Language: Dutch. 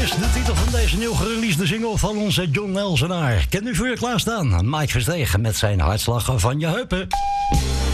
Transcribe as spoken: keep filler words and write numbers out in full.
is de titel van deze nieuw gereleasede single van onze John Nelsonaar. Ken u voor je klaarstaan? Mike Verstegen met zijn hartslag van je heupen.